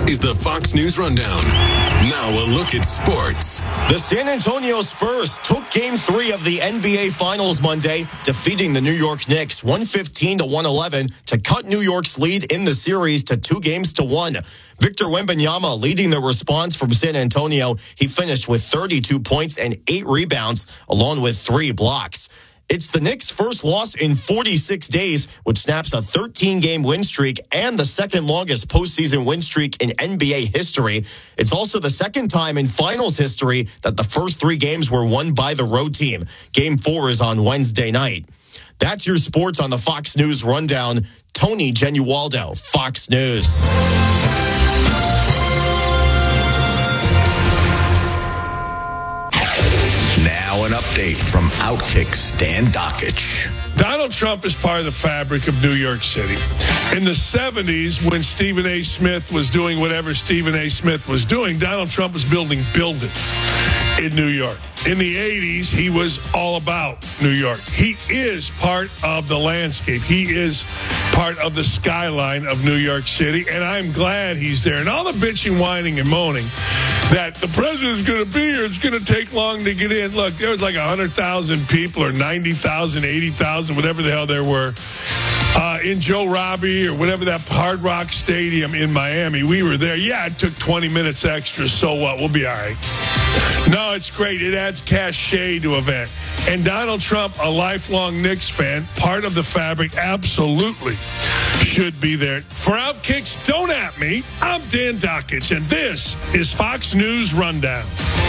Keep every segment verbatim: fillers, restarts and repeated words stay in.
is the Fox News Rundown. Now a look at sports. The San Antonio Spurs took Game three of the N B A Finals Monday, defeating the New York Knicks one fifteen to one eleven to cut New York's lead in the series to two games to one. Victor Wembanyama leading the response from San Antonio. He finished with thirty-two points and eight rebounds, along with three blocks. It's the Knicks' first loss in forty-six days, which snaps a thirteen-game win streak and the second longest postseason win streak in N B A history. It's also the second time in finals history that the first three games were won by the road team. Game four is on Wednesday night. That's your sports on the Fox News Rundown. Tony Genualdo, Fox News. Now an update from Outkick Stan Dockich. Donald Trump is part of the fabric of New York City. In the seventies, when Stephen A. Smith was doing whatever Stephen A. Smith was doing, Donald Trump was building buildings in New York. In the eighties, he was all about New York. He is part of the landscape. He is part of the skyline of New York City, and I'm glad he's there. And all the bitching, whining, and moaning that the president's going to be here, it's going to take long to get in. Look, there was like one hundred thousand people or ninety thousand, eighty thousand, whatever the hell there were, uh, in Joe Robbie or whatever that Hard Rock Stadium in Miami. We were there. Yeah, it took twenty minutes extra. So what? We'll be all right. No, it's great. It adds cachet to an event. And Donald Trump, a lifelong Knicks fan, part of the fabric, absolutely should be there. For Outkicks, don't at me. I'm Dan Dockich, and this is Fox News Rundown.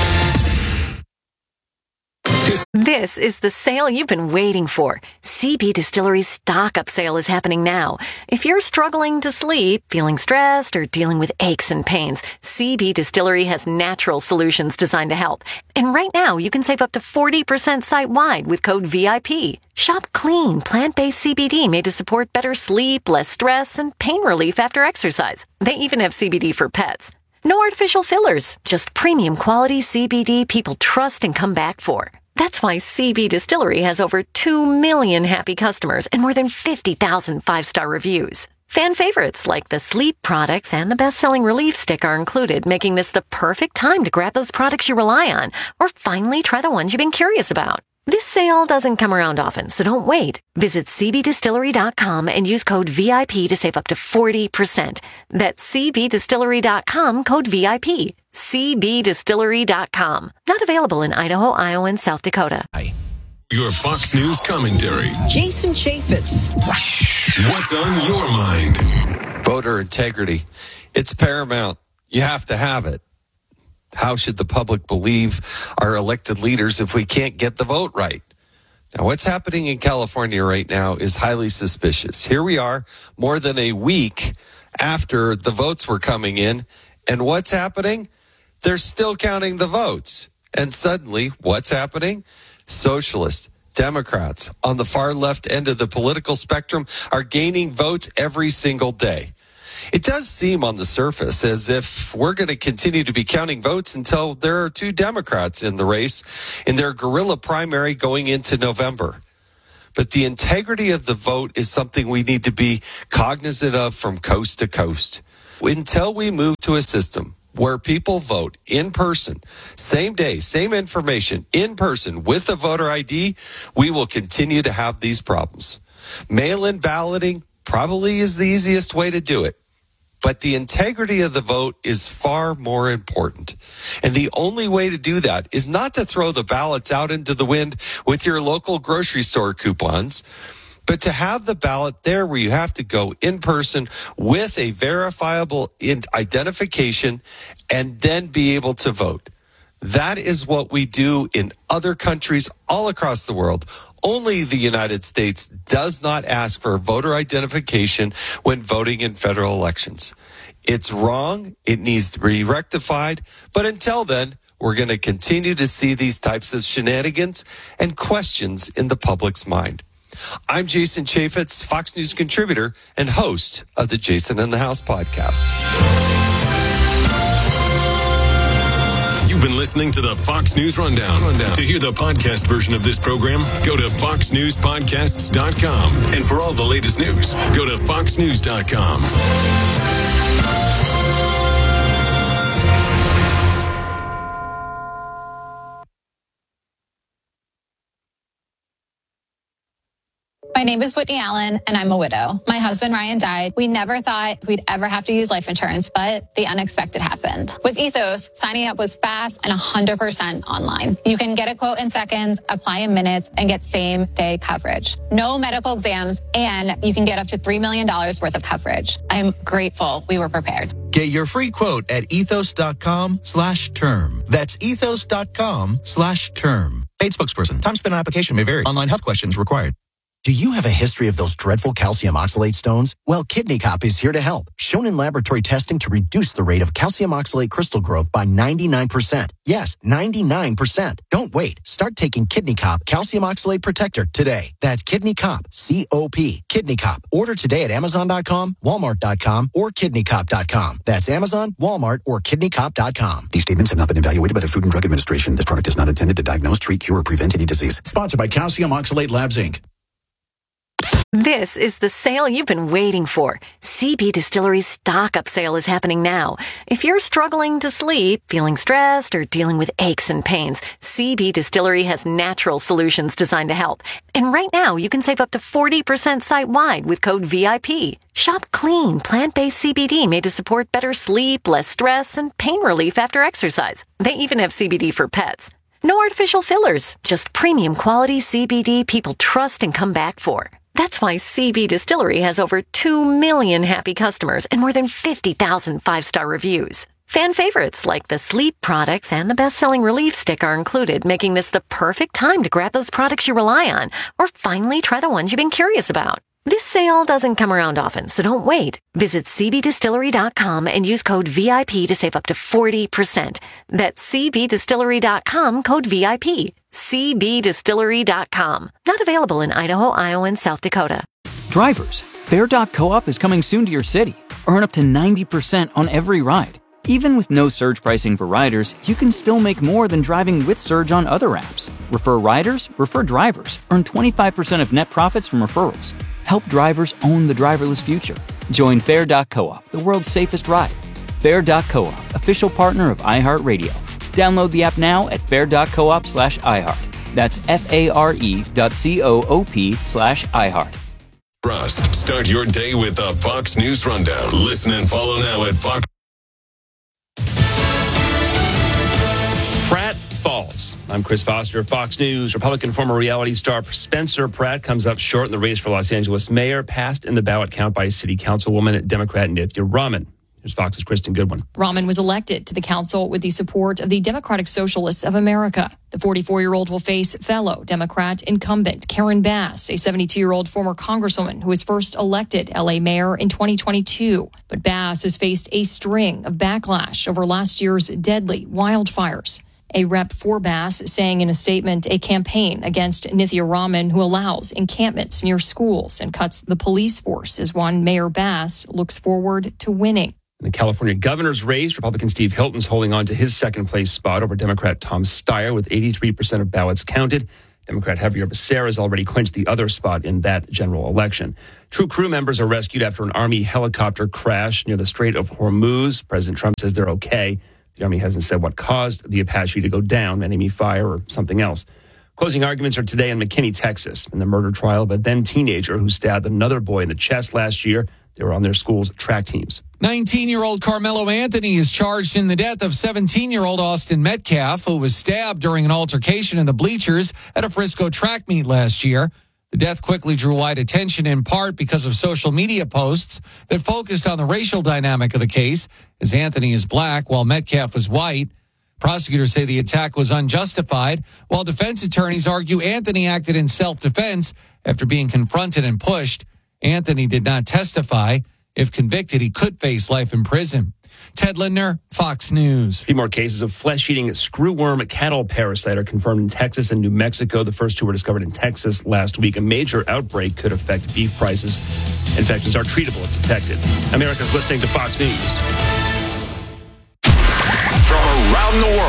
This is the sale you've been waiting for. C B Distillery's stock-up sale is happening now. If you're struggling to sleep, feeling stressed, or dealing with aches and pains, C B Distillery has natural solutions designed to help. And right now, you can save up to forty percent site-wide with code V I P. Shop clean, plant-based C B D made to support better sleep, less stress, and pain relief after exercise. They even have C B D for pets. No artificial fillers, just premium quality C B D people trust and come back for. That's why C B Distillery has over two million happy customers and more than fifty thousand five-star reviews. Fan favorites like the sleep products and the best-selling Relief Stick are included, making this the perfect time to grab those products you rely on or finally try the ones you've been curious about. This sale doesn't come around often, so don't wait. Visit C B distillery dot com and use code V I P to save up to forty percent. That's C B distillery dot com, code V I P. C B distillery dot com. Not available in Idaho, Iowa, and South Dakota. Your Fox News commentary. Jason Chaffetz. What's on your mind? Voter integrity. It's paramount. You have to have it. How should the public believe our elected leaders if we can't get the vote right? Now, what's happening in California right now is highly suspicious. Here we are, more than a week after the votes were coming in, and what's happening? They're still counting the votes. And suddenly, what's happening? Socialists, Democrats on the far left end of the political spectrum are gaining votes every single day. It does seem on the surface as if we're going to continue to be counting votes until there are two Democrats in the race in their guerrilla primary going into November. But the integrity of the vote is something we need to be cognizant of from coast to coast. Until we move to a system where people vote in person, same day, same information, in person with a voter I D, we will continue to have these problems. Mail-in balloting probably is the easiest way to do it. But the integrity of the vote is far more important. And the only way to do that is not to throw the ballots out into the wind with your local grocery store coupons, but to have the ballot there where you have to go in person with a verifiable identification and then be able to vote. That is what we do in other countries all across the world. Only the United States does not ask for voter identification when voting in federal elections. It's wrong. It needs to be rectified. But until then, we're going to continue to see these types of shenanigans and questions in the public's mind. I'm Jason Chaffetz, Fox News contributor and host of the Jason in the House podcast. You've been listening to the Fox News Rundown. Rundown. To hear the podcast version of this program, go to fox news podcasts dot com. And for all the latest news, go to fox news dot com. My name is Whitney Allen, and I'm a widow. My husband, Ryan, died. We never thought we'd ever have to use life insurance, but the unexpected happened. With Ethos, signing up was fast and one hundred percent online. You can get a quote in seconds, apply in minutes, and get same-day coverage. No medical exams, and you can get up to three million dollars worth of coverage. I'm grateful we were prepared. Get your free quote at ethos.com slash term. That's ethos.com slash term. Paid spokesperson. Time spent on application may vary. Online health questions required. Do you have a history of those dreadful calcium oxalate stones? Well, Kidney Cop is here to help. Shown in laboratory testing to reduce the rate of calcium oxalate crystal growth by ninety-nine percent. Yes, ninety-nine percent. Don't wait. Start taking Kidney Cop Calcium Oxalate Protector today. That's Kidney Cop, C O P. Kidney Cop. Order today at amazon dot com, walmart dot com, or kidney cop dot com. That's Amazon, Walmart, or kidney cop dot com. These statements have not been evaluated by the Food and Drug Administration. This product is not intended to diagnose, treat, cure, or prevent any disease. Sponsored by Calcium Oxalate Labs, Incorporated. This is the sale you've been waiting for. C B Distillery's stock-up sale is happening now. If you're struggling to sleep, feeling stressed, or dealing with aches and pains, C B Distillery has natural solutions designed to help. And right now, you can save up to forty percent site-wide with code V I P. Shop clean, plant-based C B D made to support better sleep, less stress, and pain relief after exercise. They even have C B D for pets. No artificial fillers, just premium quality C B D people trust and come back for. That's why C B Distillery has over two million happy customers and more than fifty thousand five-star reviews. Fan favorites like the sleep products and the best-selling Relief Stick are included, making this the perfect time to grab those products you rely on or finally try the ones you've been curious about. This sale doesn't come around often, so don't wait. Visit c b distillery dot com and use code V I P to save up to forty percent. That's c b distillery dot com, code V I P. c b distillery dot com. Not available in Idaho, Iowa, and South Dakota. Drivers, Fair Doc Co-op is coming soon to your city. Earn up to ninety percent on every ride. Even with no surge pricing for riders, you can still make more than driving with Surge on other apps. Refer riders, refer drivers. Earn twenty-five percent of net profits from referrals. Help drivers own the driverless future. Join Fair Doc Co-op, the world's safest ride. Fair Doc Co-op, official partner of iHeartRadio. Download the app now at fair.coop slash iHeart. That's F-A-R-E dot C-O-O-P slash iHeart. Trust. Start your day with the Fox News Rundown. Listen and follow now at Fox. Pratt falls. I'm Chris Foster of Fox News. Republican former reality star Spencer Pratt comes up short in the race for Los Angeles mayor, passed in the ballot count by City Councilwoman Democrat Nithya Raman. Here's Fox's Kristen Goodwin. Raman was elected to the council with the support of the Democratic Socialists of America. The forty-four-year-old will face fellow Democrat incumbent Karen Bass, a seventy-two-year-old former congresswoman who was first elected L A mayor in twenty twenty-two. But Bass has faced a string of backlash over last year's deadly wildfires. A rep for Bass saying in a statement a campaign against Nithya Raman, who allows encampments near schools and cuts the police force, is one Mayor Bass looks forward to winning. In the California governor's race, Republican Steve Hilton's holding on to his second-place spot over Democrat Tom Steyer with eighty-three percent of ballots counted. Democrat Javier Becerra has already clinched the other spot in that general election. Two crew members are rescued after an Army helicopter crash near the Strait of Hormuz. President Trump says they're okay. The Army hasn't said what caused the Apache to go down, enemy fire or something else. Closing arguments are today in McKinney, Texas, in the murder trial of a then-teenager who stabbed another boy in the chest last year. They were on their school's track teams. nineteen-year-old Carmelo Anthony is charged in the death of seventeen-year-old Austin Metcalf, who was stabbed during an altercation in the bleachers at a Frisco track meet last year. The death quickly drew wide attention in part because of social media posts that focused on the racial dynamic of the case, as Anthony is black while Metcalf was white. Prosecutors say the attack was unjustified, while defense attorneys argue Anthony acted in self-defense after being confronted and pushed. Anthony did not testify. If convicted, he could face life in prison. Ted Lindner, Fox News. Three more cases of flesh-eating screwworm cattle parasite are confirmed in Texas and New Mexico. The first two were discovered in Texas last week. A major outbreak could affect beef prices. Infections are treatable if detected. America's listening to Fox News. From around the world,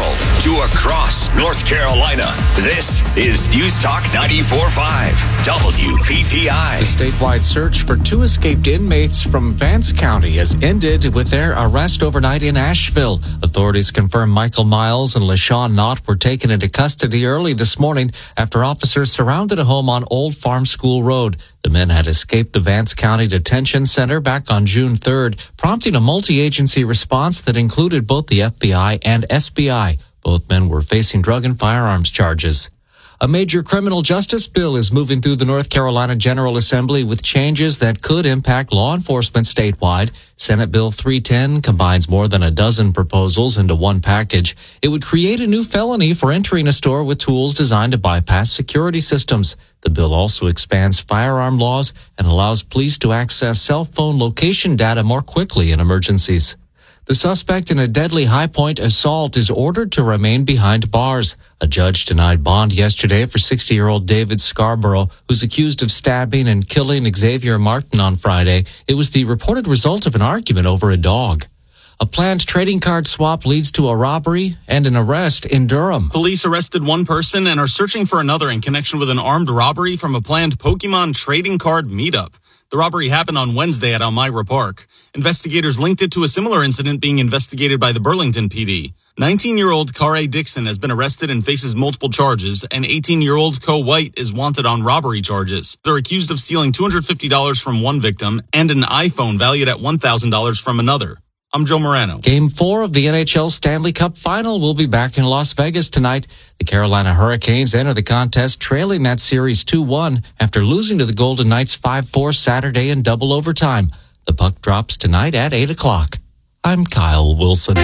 to across North Carolina. This is News Talk ninety-four point five W P T I. The statewide search for two escaped inmates from Vance County has ended with their arrest overnight in Asheville. Authorities confirm Michael Miles and LaShawn Knott were taken into custody early this morning after officers surrounded a home on Old Farm School Road. The men had escaped the Vance County Detention Center back on June third, prompting a multi-agency response that included both the F B I and S B I. Both men were facing drug and firearms charges. A major criminal justice bill is moving through the North Carolina General Assembly with changes that could impact law enforcement statewide. Senate Bill three ten combines more than a dozen proposals into one package. It would create a new felony for entering a store with tools designed to bypass security systems. The bill also expands firearm laws and allows police to access cell phone location data more quickly in emergencies. The suspect in a deadly High Point assault is ordered to remain behind bars. A judge denied bond yesterday for sixty-year-old David Scarborough, who's accused of stabbing and killing Xavier Martin on Friday. It was the reported result of an argument over a dog. A planned trading card swap leads to a robbery and an arrest in Durham. Police arrested one person and are searching for another in connection with an armed robbery from a planned Pokemon trading card meetup. The robbery happened on Wednesday at Elmira Park. Investigators linked it to a similar incident being investigated by the Burlington P D. nineteen-year-old Carre Dixon has been arrested and faces multiple charges, and eighteen-year-old Co White is wanted on robbery charges. They're accused of stealing two hundred fifty dollars from one victim and an iPhone valued at one thousand dollars from another. I'm Joe Morano. Game four of the N H L Stanley Cup Final will be back in Las Vegas tonight. The Carolina Hurricanes enter the contest trailing that series two one after losing to the Golden Knights five four Saturday in double overtime. The puck drops tonight at eight o'clock. I'm Kyle Wilson.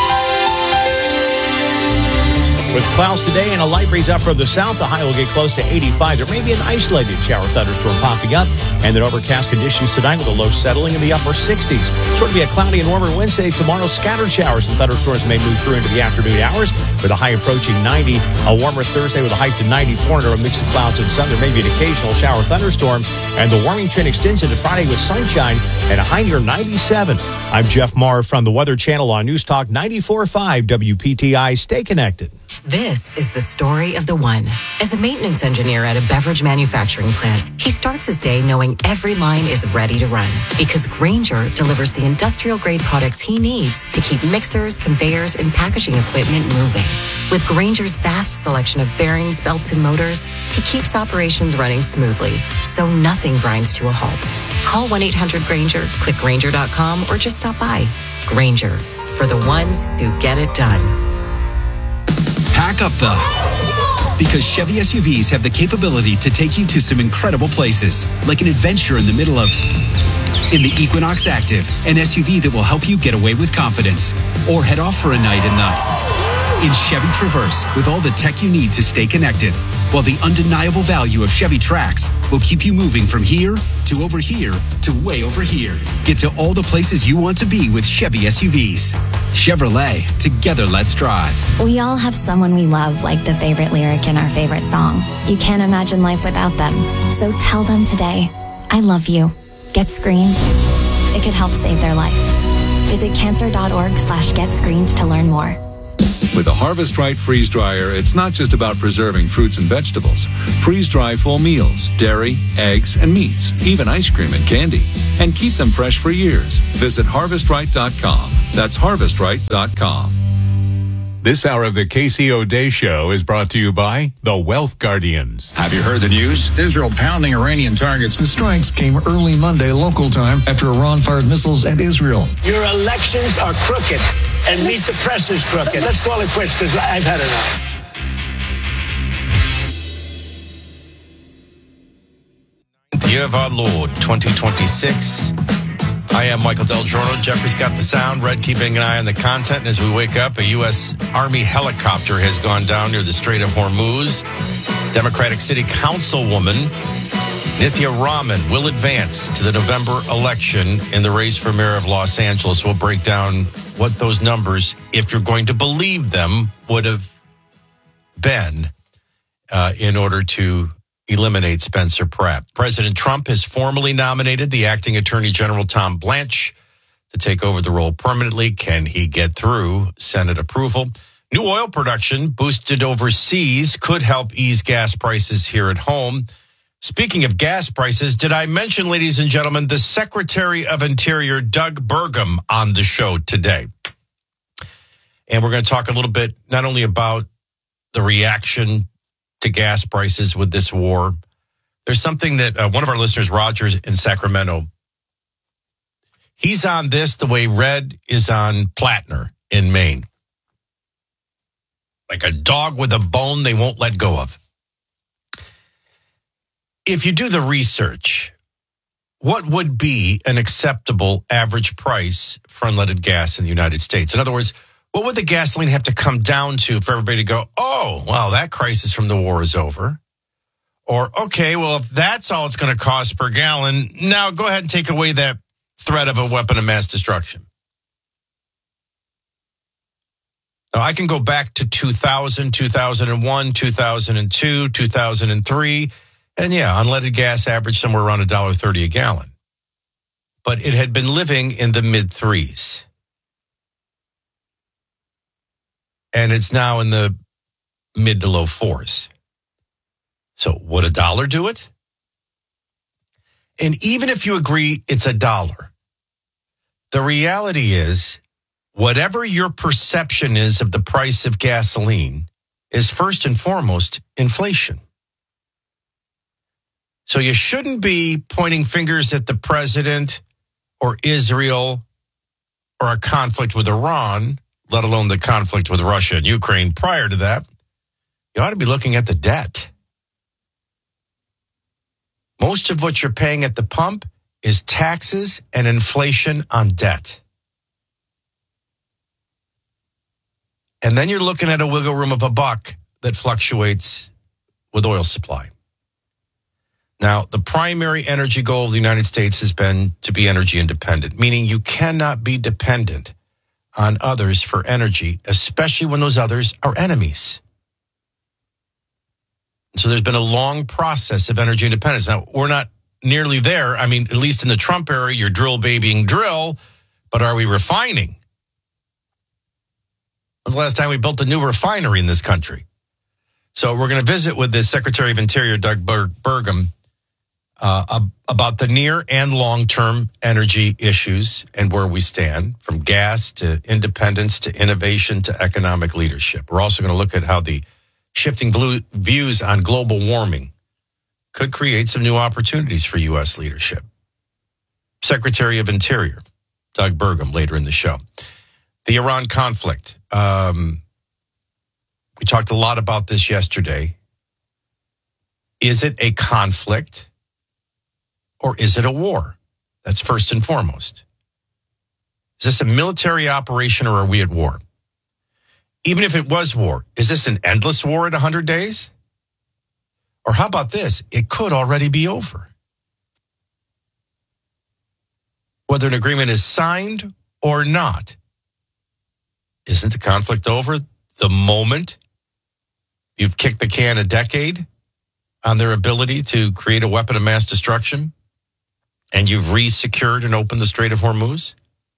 With clouds today and a light breeze up from the south, the high will get close to eighty-five. There may be an isolated shower thunderstorm popping up, and then overcast conditions tonight with a low settling in the upper sixties. It's going to be a cloudy and warmer Wednesday. Tomorrow, scattered showers and thunderstorms may move through into the afternoon hours with a high approaching ninety. A warmer Thursday with a high to ninety-four under a mix of clouds and sun. There may be an occasional shower thunderstorm, and the warming trend extends into Friday with sunshine and a high near ninety-seven. I'm Jeff Marr from the Weather Channel on News Talk ninety-four point five W P T I. Stay connected. This is the story of the one. As a maintenance engineer at a beverage manufacturing plant, he starts his day knowing every line is ready to run because Grainger delivers the industrial-grade products he needs to keep mixers, conveyors, and packaging equipment moving. With Grainger's vast selection of bearings, belts, and motors, he keeps operations running smoothly, so nothing grinds to a halt. Call one eight hundred Grainger, click Grainger dot com, or just stop by. Grainger, for the ones who get it done. Pack up though, because Chevy S U Vs have the capability to take you to some incredible places, like an adventure in the middle of in the Equinox Active, an S U V that will help you get away with confidence, or head off for a night in the in Chevy Traverse with all the tech you need to stay connected, while the undeniable value of Chevy Trax will keep you moving from here to over here to way over here. Get to all the places you want to be with Chevy S U Vs. Chevrolet, together let's drive. We all have someone we love, like the favorite lyric in our favorite song. You can't imagine life without them. So tell them today, I love you. Get screened. It could help save their life. Visit cancer.org slash get screened to learn more. With a Harvest Right freeze dryer, it's not just about preserving fruits and vegetables. Freeze dry full meals, dairy, eggs, and meats, even ice cream and candy. And keep them fresh for years. Visit harvest right dot com. That's harvest right dot com. This hour of the K C O Day Show is brought to you by the Wealth Guardians. Have you heard the news? Israel pounding Iranian targets. The strikes came early Monday local time after Iran fired missiles at Israel. Your elections are crooked, and meet the press is crooked. Let's call it quits because I've had enough. Year of our Lord, twenty twenty-six. I am Michael Del Giorno. Jeffrey's got the sound. Red keeping an eye on the content. And as we wake up, a U S Army helicopter has gone down near the Strait of Hormuz. Democratic City Councilwoman Nithya Raman will advance to the November election in the race for mayor of Los Angeles. We'll break down what those numbers, if you're going to believe them, would have been uh, in order to eliminate Spencer Pratt. President Trump has formally nominated the acting Attorney General Tom Blanche to take over the role permanently. Can he get through Senate approval? New oil production boosted overseas could help ease gas prices here at home. Speaking of gas prices, did I mention, ladies and gentlemen, the Secretary of Interior, Doug Burgum, on the show today? And we're going to talk a little bit not only about the reaction to gas prices with this war. There's something that uh, one of our listeners, Rogers in Sacramento, he's on this the way Red is on Plattner in Maine. Like a dog with a bone they won't let go of. If you do the research, what would be an acceptable average price for unleaded gas in the United States? In other words, what would the gasoline have to come down to for everybody to go, oh, well, that crisis from the war is over? Or, okay, well, if that's all it's going to cost per gallon, now go ahead and take away that threat of a weapon of mass destruction. Now, I can go back to two thousand, two thousand one, two thousand two, two thousand three, and yeah, unleaded gas averaged somewhere around one dollar thirty a gallon. But it had been living in the mid-threes. And it's now in the mid to low fours. So would a dollar do it? And even if you agree it's a dollar, the reality is, whatever your perception is of the price of gasoline is first and foremost inflation. So you shouldn't be pointing fingers at the president or Israel or a conflict with Iran, let alone the conflict with Russia and Ukraine prior to that. You ought to be looking at the debt. Most of what you're paying at the pump is taxes and inflation on debt. And then you're looking at a wiggle room of a buck that fluctuates with oil supply. Now, the primary energy goal of the United States has been to be energy independent, meaning you cannot be dependent on others for energy, especially when those others are enemies. So there's been a long process of energy independence. Now, we're not nearly there. I mean, at least in the Trump era, you're drill babying drill, but are we refining? When's the last time we built a new refinery in this country? So we're going to visit with the Secretary of Interior, Doug Burgum, uh, about the near and long-term energy issues and where we stand, from gas to independence to innovation to economic leadership. We're also going to look at how the shifting views on global warming could create some new opportunities for U S leadership. Secretary of Interior, Doug Burgum, later in the show. The Iran conflict. Um, we talked a lot about this yesterday. Is it a conflict or is it a war? That's first and foremost. Is this a military operation or are we at war? Even if it was war, is this an endless war at one hundred days? Or how about this? It could already be over. Whether an agreement is signed or not, isn't the conflict over the moment you've kicked the can a decade on their ability to create a weapon of mass destruction and you've re-secured and opened the Strait of Hormuz?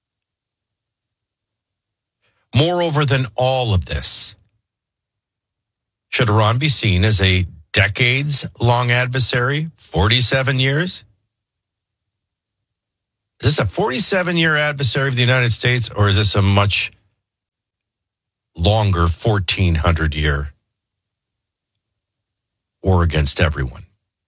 Moreover than all of this, should Iran be seen as a decades-long adversary, forty-seven years? Is this a forty-seven-year adversary of the United States, or is this a much longer fourteen hundred year war against everyone?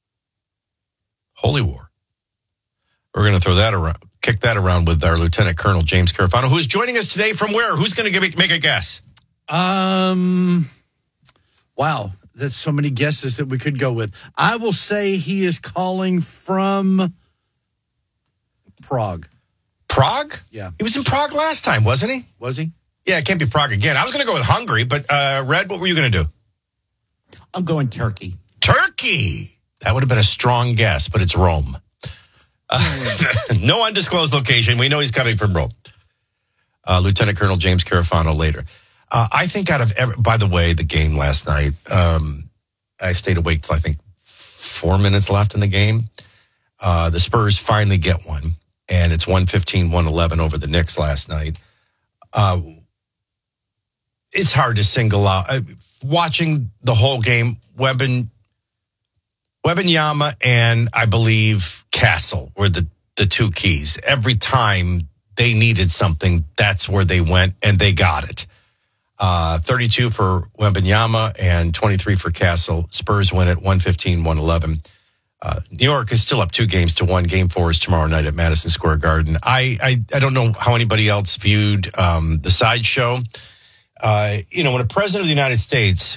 Holy war. We're going to throw that around, kick that around with our Lieutenant Colonel James Carafano, who's joining us today from where? Who's going to make a guess? Um, wow, that's so many guesses that we could go with. I will say he is calling from Prague. Prague? Yeah. He was in Prague last time, wasn't he? Was he? Yeah, it can't be Prague again. I was going to go with Hungary, but uh, Red, what were you going to do? I'm going Turkey. Turkey! That would have been a strong guess, but it's Rome. Uh, no undisclosed location. We know he's coming from Rome. Uh, Lieutenant Colonel James Carafano later. Uh, I think out of every, by the way, the game last night, um, I stayed awake till I think four minutes left in the game. Uh, the Spurs finally get one, and it's one fifteen, one eleven over the Knicks last night. Uh, it's hard to single out. Uh, watching the whole game, Weben, Wembanyama and I believe Castle were the, the two keys. Every time they needed something, that's where they went, and they got it. Uh, thirty-two for Wembanyama and twenty-three for Castle. Spurs win at one fifteen, one eleven. Uh, New York is still up two games to one. Game four is tomorrow night at Madison Square Garden. I I, I don't know how anybody else viewed um, the sideshow. Uh, you know, when a president of the United States,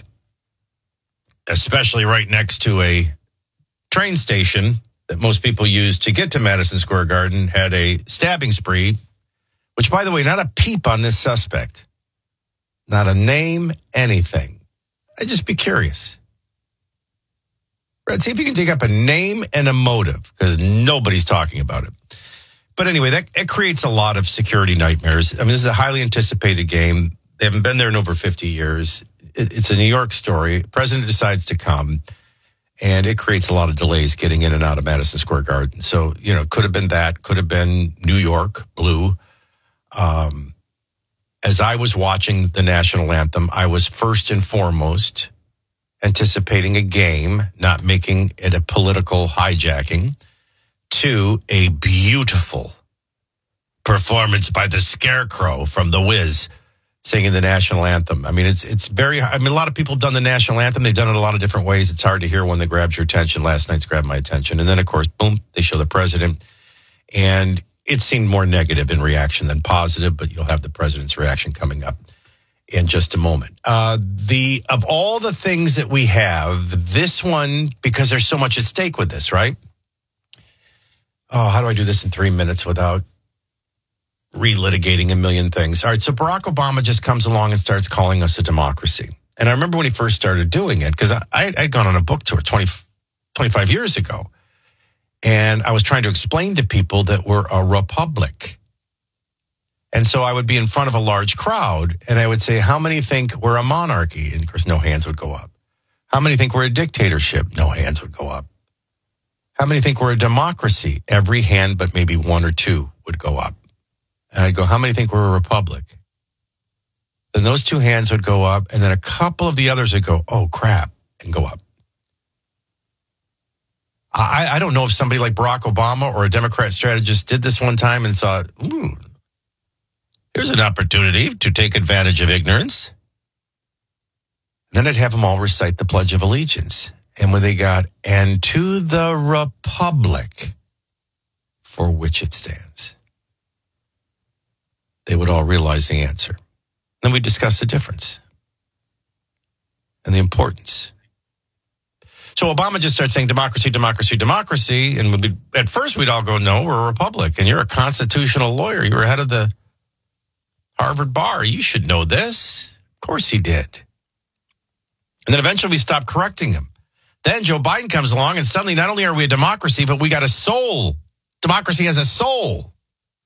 especially right next to a train station that most people use to get to Madison Square Garden, had a stabbing spree, which, by the way, not a peep on this suspect. Not a name, anything. I'd just be curious. Red, see if you can dig up a name and a motive, because nobody's talking about it. But anyway, that it creates a lot of security nightmares. I mean, this is a highly anticipated game. They haven't been there in over fifty years. It, it's a New York story. The president decides to come, and it creates a lot of delays getting in and out of Madison Square Garden. So, you know, could have been that. Could have been New York, blue. Um... As I was watching the national anthem, I was first and foremost anticipating a game, not making it a political hijacking, to a beautiful performance by the Scarecrow from The Wiz singing the national anthem. I mean, it's it's very, I mean, a lot of people have done the national anthem. They've done it a lot of different ways. It's hard to hear one that grabs your attention. Last night's grabbed my attention. And then, of course, boom, they show the president. And it seemed more negative in reaction than positive, but you'll have the president's reaction coming up in just a moment. Uh, the of all the things that we have, this one, because there's so much at stake with this, right? Oh, how do I do this in three minutes without relitigating a million things? All right, so Barack Obama just comes along and starts calling us a democracy. And I remember when he first started doing it, because I, I'd gone on a book tour twenty, twenty-five years ago. And I was trying to explain to people that we're a republic. And so I would be in front of a large crowd, and I would say, how many think we're a monarchy? And of course, no hands would go up. How many think we're a dictatorship? No hands would go up. How many think we're a democracy? Every hand but maybe one or two would go up. And I'd go, how many think we're a republic? Then those two hands would go up, and then a couple of the others would go, oh, crap, and go up. I, I don't know if somebody like Barack Obama or a Democrat strategist did this one time and saw, ooh, here's an opportunity to take advantage of ignorance. Then I'd have them all recite the Pledge of Allegiance. And when they got, and to the republic for which it stands, they would all realize the answer. Then we discuss the difference and the importance. So Obama just starts saying democracy, democracy, democracy. And we'd be, at first we'd all go, no, we're a republic. And you're a constitutional lawyer. You were head of the Harvard Bar. You should know this. Of course he did. And then eventually we stopped correcting him. Then Joe Biden comes along, and suddenly not only are we a democracy, but we got a soul. Democracy has a soul.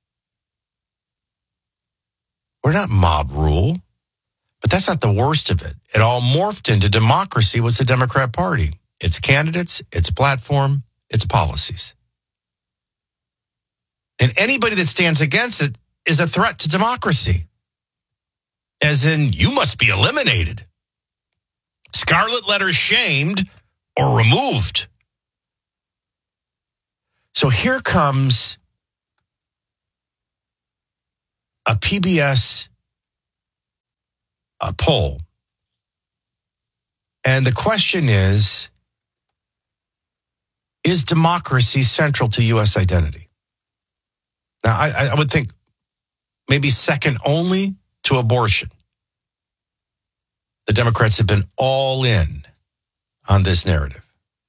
We're not mob rule. But that's not the worst of it. It all morphed into democracy was the Democrat Party. Its candidates, its platform, its policies. And anybody that stands against it is a threat to democracy. As in, you must be eliminated. Scarlet letter shamed or removed. So here comes a P B S a poll. And the question is, is democracy central to U S identity? Now, I, I would think maybe second only to abortion. The Democrats have been all in on this narrative.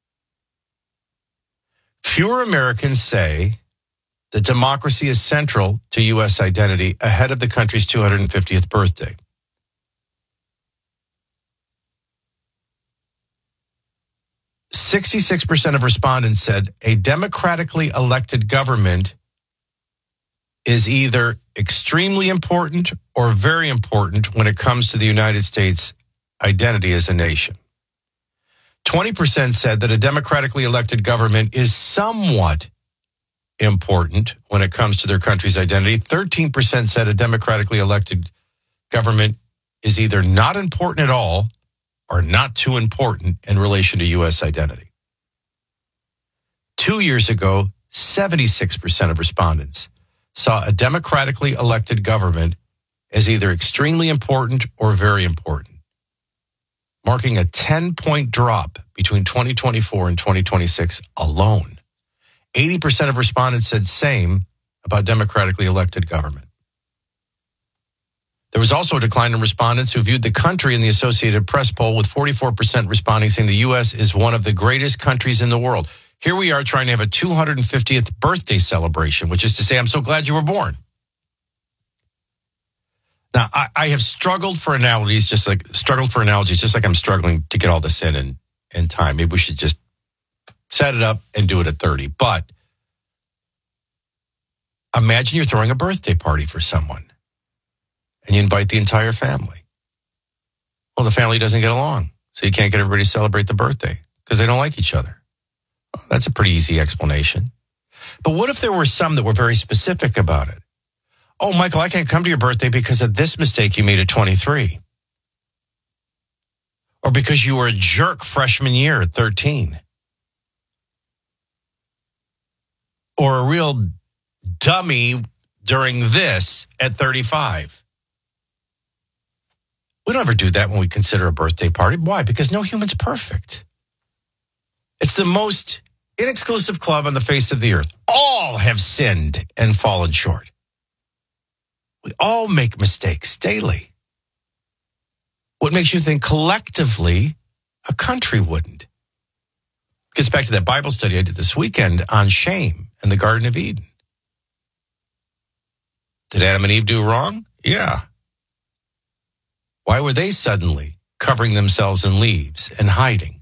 Fewer Americans say that democracy is central to U S identity ahead of the country's two hundred fiftieth birthday. sixty-six percent of respondents said a democratically elected government is either extremely important or very important when it comes to the United States' identity as a nation. twenty percent said that a democratically elected government is somewhat important when it comes to their country's identity. thirteen percent said a democratically elected government is either not important at all or not too important in relation to U S identity. Two years ago, seventy-six percent of respondents saw a democratically elected government as either extremely important or very important, marking a ten-point drop between twenty twenty-four and twenty twenty-six alone. eighty percent of respondents said same about democratically elected government. There was also a decline in respondents who viewed the country in the Associated Press poll, with forty-four percent responding saying the U S is one of the greatest countries in the world. Here we are trying to have a two hundred fiftieth birthday celebration, which is to say, I'm so glad you were born. Now, I, I have struggled for analogies, just like struggled for analogies, just like I'm struggling to get all this in in, in time. Maybe we should just set it up and do it at thirty. But imagine you're throwing a birthday party for someone and you invite the entire family. Well, the family doesn't get along, so you can't get everybody to celebrate the birthday because they don't like each other. Well, that's a pretty easy explanation. But what if there were some that were very specific about it? Oh, Michael, I can't come to your birthday because of this mistake you made at twenty-three. Or because you were a jerk freshman year at thirteen. Or a real dummy during this at thirty-five. We don't ever do that when we consider a birthday party. Why? Because no human's perfect. It's the most inexclusive club on the face of the earth. All have sinned and fallen short. We all make mistakes daily. What makes you think collectively a country wouldn't? Gets back to that Bible study I did this weekend on shame in the Garden of Eden. Did Adam and Eve do wrong? Yeah. Why were they suddenly covering themselves in leaves and hiding?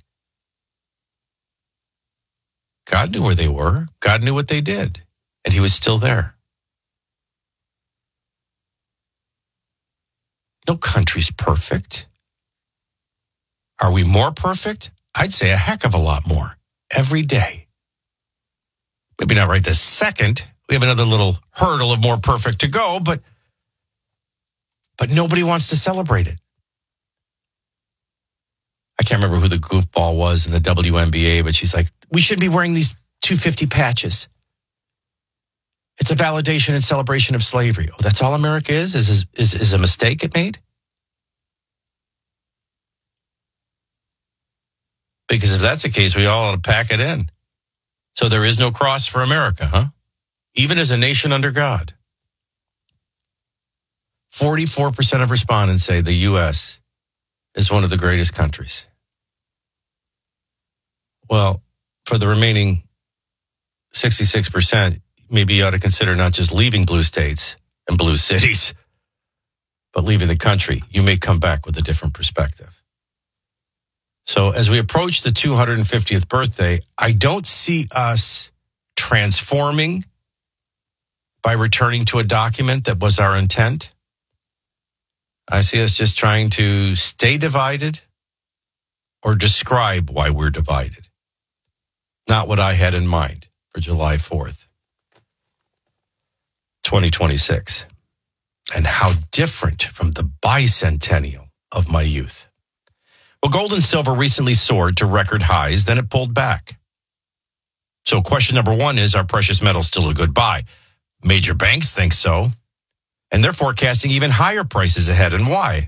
God knew where they were. God knew what they did, and he was still there. No country's perfect. Are we more perfect? I'd say a heck of a lot more every day. Maybe not right this second. We have another little hurdle of more perfect to go, but but nobody wants to celebrate it. I can't remember who the goofball was in the W N B A, but she's like, we shouldn't be wearing these two fifty patches. It's a validation and celebration of slavery. Oh, that's all America is? Is, is, is a mistake it made? Because if that's the case, we all ought to pack it in. So there is no cross for America, huh? Even as a nation under God. forty-four percent of respondents say the U S is one of the greatest countries. Well, for the remaining sixty-six percent, maybe you ought to consider not just leaving blue states and blue cities, but leaving the country. You may come back with a different perspective. So as we approach the two hundred fiftieth birthday, I don't see us transforming by returning to a document that was our intent. I see us just trying to stay divided or describe why we're divided. Not what I had in mind for July fourth, twenty twenty-six. And how different from the bicentennial of my youth. Well, gold and silver recently soared to record highs, then it pulled back. So question number one is, are precious metals still a good buy? Major banks think so. And they're forecasting even higher prices ahead. And why?